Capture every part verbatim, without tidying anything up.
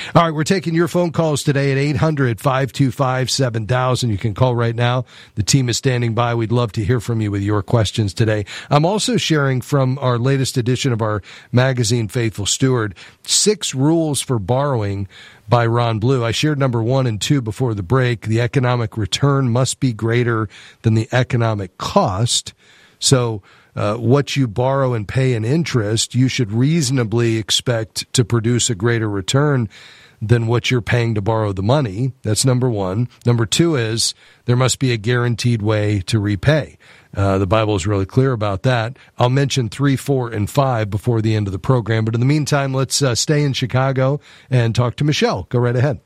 All right, we're taking your phone calls today at eight hundred, five two five, seven thousand. You can call right now. The team is standing by. We'd love to hear from you with your questions today. I'm also sharing from our latest edition of our magazine, Faithful Steward, Six Rules for Borrowing by Ron Blue. I shared number one and two before the break. The economic return must be greater than the economic cost. So uh, what you borrow and pay in interest, you should reasonably expect to produce a greater return than what you're paying to borrow the money. That's number one. Number two is there must be a guaranteed way to repay. Uh, the Bible is really clear about that. I'll mention three, four, and five before the end of the program. But in the meantime, let's uh, stay in Chicago and talk to Michelle. Go right ahead.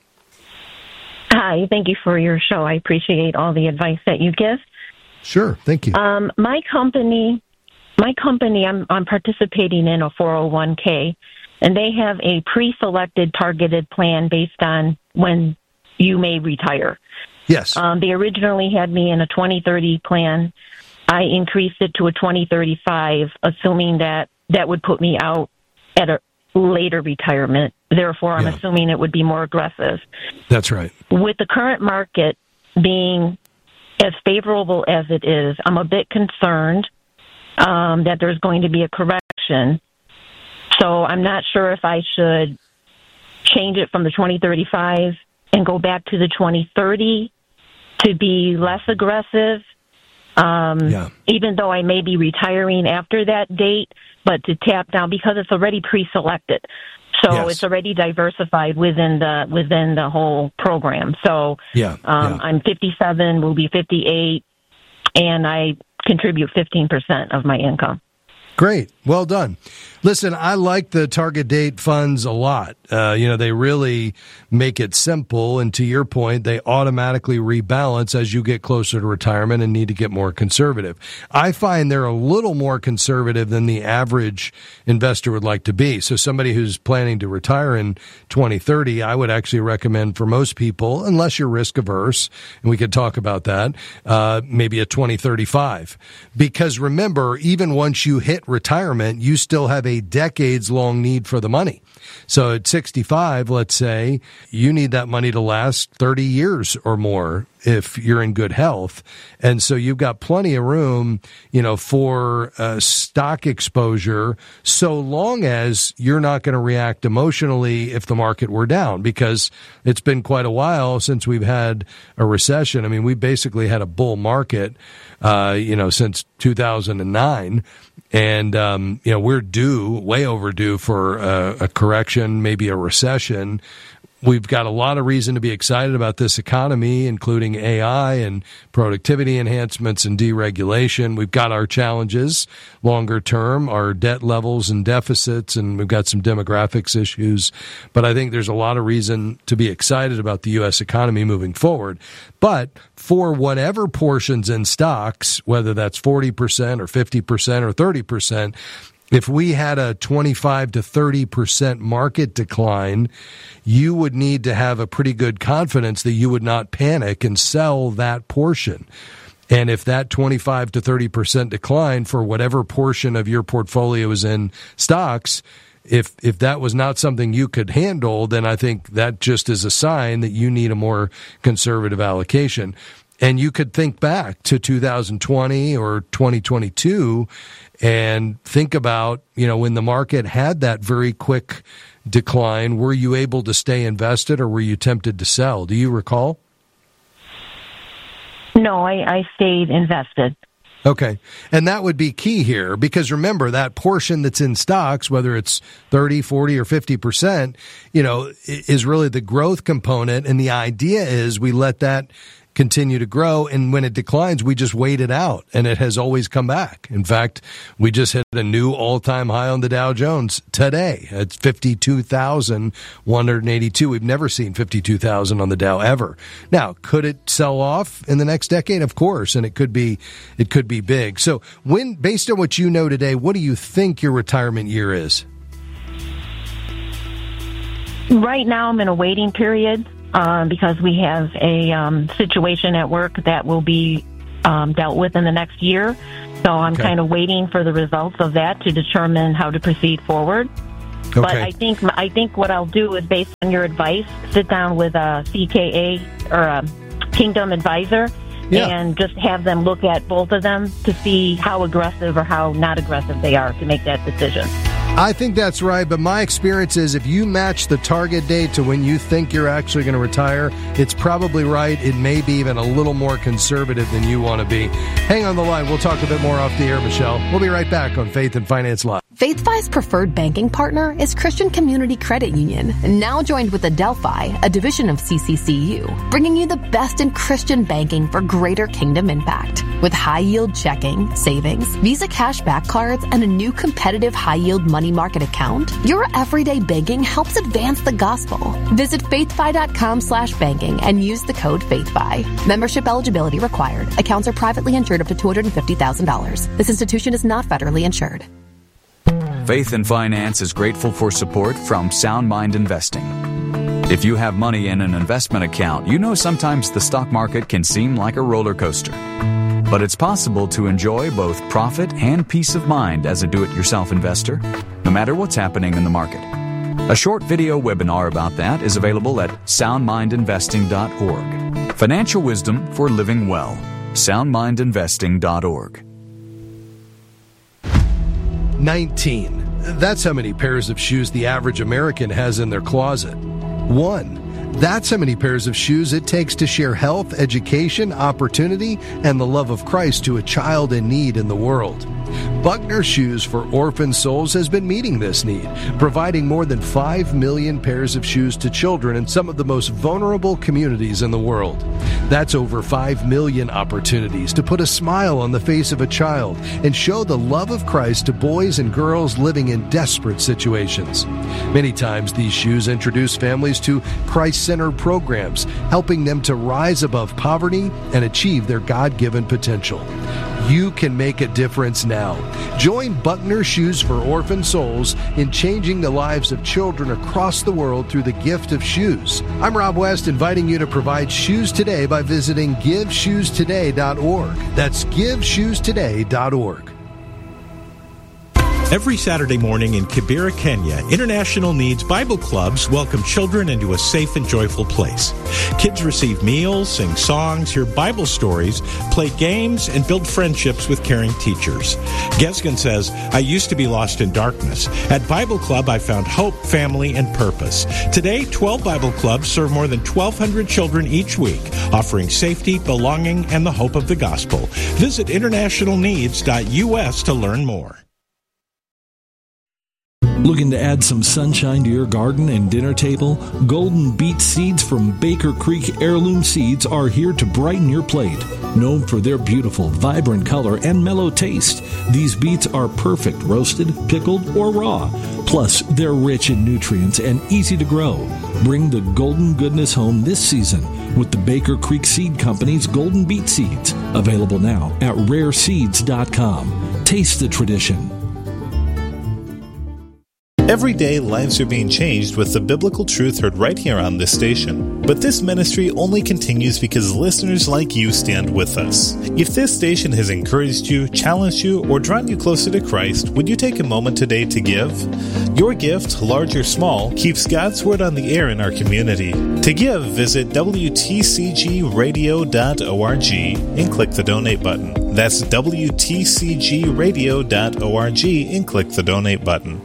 Hi, thank you for your show. I appreciate all the advice that you give. Sure, thank you. Um, my company, my company, I'm, I'm participating in a four oh one k, and they have a pre-selected targeted plan based on when you may retire. Yes. Um, they originally had me in a twenty thirty plan. I increased it to a twenty thirty-five, assuming that that would put me out at a later retirement. Therefore, I'm yeah. assuming it would be more aggressive. That's right. With the current market being as favorable as it is, I'm a bit concerned um, that there's going to be a correction. So I'm not sure if I should change it from the twenty thirty-five and go back to the twenty thirty to be less aggressive, um, yeah. even though I may be retiring after that date, but to tap down because it's already pre-selected. So yes. it's already diversified within the within the whole program. So yeah, um, yeah. I'm fifty-seven, will be fifty-eight, and I contribute fifteen percent of my income. Great. Well done. Listen, I like the target date funds a lot. Uh, you know, they really make it simple. And to your point, they automatically rebalance as you get closer to retirement and need to get more conservative. I find they're a little more conservative than the average investor would like to be. So somebody who's planning to retire in twenty thirty, I would actually recommend for most people, unless you're risk averse, and we could talk about that, uh, maybe a twenty thirty-five. Because remember, even once you hit retirement, you still have a decades long need for the money. So at sixty-five, let's say, you need that money to last thirty years or more if you're in good health. And so you've got plenty of room, you know, for uh, stock exposure, so long as you're not going to react emotionally if the market were down, because it's been quite a while since we've had a recession. I mean, we basically had a bull market, uh, you know, since two thousand nine. And, um, you know, we're due, way overdue for a, a correction, maybe a recession. We've got a lot of reason to be excited about this economy, including A I and productivity enhancements and deregulation. We've got our challenges longer term, our debt levels and deficits, and we've got some demographics issues. But I think there's a lot of reason to be excited about the U S economy moving forward. But for whatever portions in stocks, whether that's forty percent or fifty percent or thirty percent, if we had a twenty-five to thirty percent market decline, you would need to have a pretty good confidence that you would not panic and sell that portion. And if that twenty-five to thirty percent decline for whatever portion of your portfolio is in stocks, if if that was not something you could handle, then I think that just is a sign that you need a more conservative allocation. And you could think back to two thousand twenty or twenty twenty-two and think about, you know, when the market had that very quick decline, were you able to stay invested or were you tempted to sell? Do you recall? No, I, I stayed invested. Okay. And that would be key here, because remember, that portion that's in stocks, whether it's thirty, forty, or fifty percent, you know, is really the growth component. And the idea is we let that continue to grow, and when it declines, we just wait it out, and it has always come back. In fact, we just hit a new all-time high on the Dow Jones today. It's fifty-two thousand one hundred eighty-two. We've never seen fifty-two thousand on the Dow ever. Now, could it sell off in the next decade? Of course, and it could be it could be big. So, when, based on what you know today, what do you think your retirement year is? Right now, I'm in a waiting period. Uh, because we have a um, situation at work that will be um, dealt with in the next year. So I'm okay. kind of waiting for the results of that to determine how to proceed forward. Okay. But I think I think what I'll do is, based on your advice, sit down with a C K A or a Kingdom Advisor yeah. and just have them look at both of them to see how aggressive or how not aggressive they are to make that decision. I think that's right, but my experience is if you match the target date to when you think you're actually going to retire, it's probably right. It may be even a little more conservative than you want to be. Hang on the line. We'll talk a bit more off the air, Michelle. We'll be right back on Faith and Finance Live. FaithFi's preferred banking partner is Christian Community Credit Union, now joined with Adelphi, a division of C C C U, bringing you the best in Christian banking for greater kingdom impact. With high-yield checking, savings, Visa cashback cards, and a new competitive high-yield money market account, your everyday banking helps advance the gospel. Visit faithfi.com slash banking and use the code FaithFi. Membership eligibility required. Accounts are privately insured up to two hundred fifty thousand dollars. This institution is not federally insured. Faith and Finance is grateful for support from Sound Mind Investing. If you have money in an investment account, you know sometimes the stock market can seem like a roller coaster. But it's possible to enjoy both profit and peace of mind as a do-it-yourself investor, no matter what's happening in the market. A short video webinar about that is available at sound mind investing dot org. Financial wisdom for living well. sound mind investing dot org. nineteen. That's how many pairs of shoes the average American has in their closet. One. That's how many pairs of shoes it takes to share health, education, opportunity, and the love of Christ to a child in need in the world. Buckner Shoes for Orphan Souls has been meeting this need, providing more than five million pairs of shoes to children in some of the most vulnerable communities in the world. That's over five million opportunities to put a smile on the face of a child and show the love of Christ to boys and girls living in desperate situations. Many times these shoes introduce families to Christ-centered programs, helping them to rise above poverty and achieve their God-given potential. You can make a difference now. Join Buckner Shoes for Orphan Souls in changing the lives of children across the world through the gift of shoes. I'm Rob West, inviting you to provide shoes today by visiting give shoes today dot org. That's give shoes today dot org. Every Saturday morning in Kibera, Kenya, International Needs Bible Clubs welcome children into a safe and joyful place. Kids receive meals, sing songs, hear Bible stories, play games, and build friendships with caring teachers. Gesgen says, I used to be lost in darkness. At Bible Club, I found hope, family, and purpose. Today, twelve Bible Clubs serve more than twelve hundred children each week, offering safety, belonging, and the hope of the gospel. Visit international needs dot U S to learn more. Looking to add some sunshine to your garden and dinner table? Golden beet seeds from Baker Creek Heirloom Seeds are here to brighten your plate. Known for their beautiful, vibrant color and mellow taste, these beets are perfect roasted, pickled, or raw. Plus, they're rich in nutrients and easy to grow. Bring the golden goodness home this season with the Baker Creek Seed Company's Golden Beet Seeds. Available now at rare seeds dot com. Taste the tradition. Every day, lives are being changed with the biblical truth heard right here on this station. But this ministry only continues because listeners like you stand with us. If this station has encouraged you, challenged you, or drawn you closer to Christ, would you take a moment today to give? Your gift, large or small, keeps God's Word on the air in our community. To give, visit W T C G radio dot org and click the donate button. That's W T C G radio dot org and click the donate button.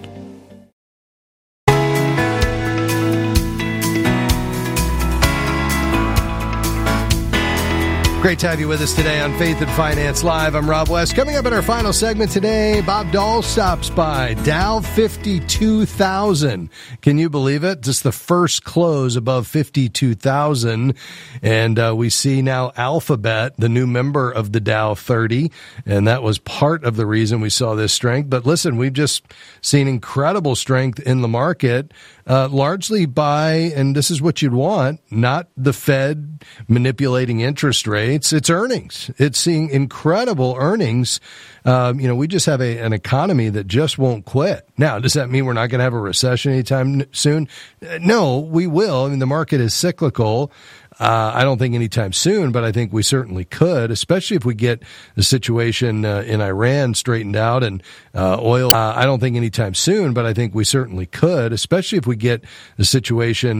Great to have you with us today on Faith and Finance Live. I'm Rob West. Coming up in our final segment today, Bob Dahl stops by. Dow fifty-two thousand. Can you believe it? Just the first close above fifty-two thousand. And uh, we see now Alphabet, the new member of the Dow thirty. And that was part of the reason we saw this strength. But listen, we've just seen incredible strength in the market. Uh, largely by, and this is what you'd want, not the Fed manipulating interest rates. It's it's earnings. It's seeing incredible earnings. Um, you know, we just have a, an economy that just won't quit. Now, does that mean we're not going to have a recession anytime soon? No, we will. I mean, the market is cyclical. Uh, I don't think anytime soon, but I think we certainly could, especially if we get the situation uh, in Iran straightened out and uh, oil. Uh, I don't think anytime soon, but I think we certainly could, especially if we get the situation